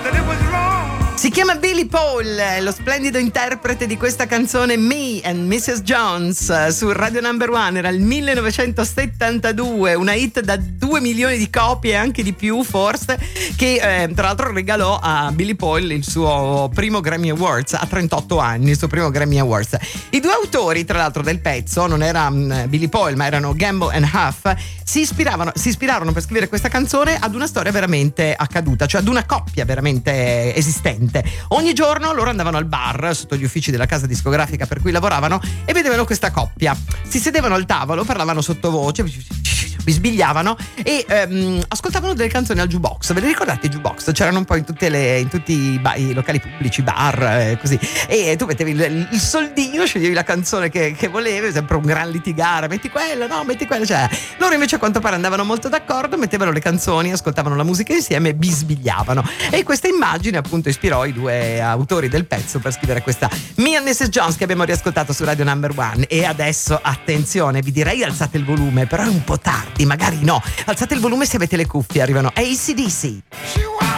Si chiama Billy Paul, lo splendido interprete di questa canzone Me and Mrs. Jones su Radio Number One. Era il 1972, una hit da 2 milioni di copie, anche di più forse, che tra l'altro regalò a Billy Paul il suo primo Grammy Awards a 38 anni, il suo primo Grammy Awards. I due autori tra l'altro del pezzo non era Billy Paul ma erano Gamble and Huff. Si ispirarono per scrivere questa canzone ad una storia veramente accaduta, cioè ad una coppia veramente esistente. Ogni giorno loro andavano al bar sotto gli uffici della casa discografica per cui lavoravano e vedevano questa coppia. Si sedevano al tavolo, parlavano sottovoce, bisbigliavano e ascoltavano delle canzoni al jukebox. Ve le ricordate i jukebox? C'erano un po' in tutti i locali pubblici, bar, così, e tu mettevi il soldino, sceglievi la canzone che volevi, sempre un gran litigare, metti quella, no, metti quella, cioè loro invece a quanto pare andavano molto d'accordo, mettevano le canzoni, ascoltavano la musica insieme e bisbigliavano, e questa immagine appunto ispirò i due autori del pezzo per scrivere questa Me and Mrs. Jones che abbiamo riascoltato su Radio Number One. E adesso attenzione, vi direi alzate il volume, però è un po' tardi, magari no, alzate il volume se avete le cuffie, arrivano AC/DC.